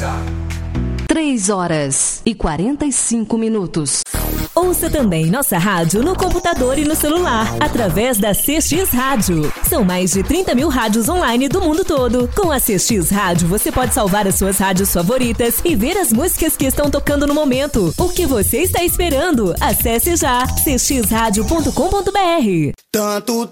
3h45. Ouça também nossa rádio no computador e no celular, através da CX Rádio. São mais de 30 mil rádios online do mundo todo. Com a CX Rádio, você pode salvar as suas rádios favoritas e ver as músicas que estão tocando no momento. O que você está esperando? Acesse já cxradio.com.br. Tanto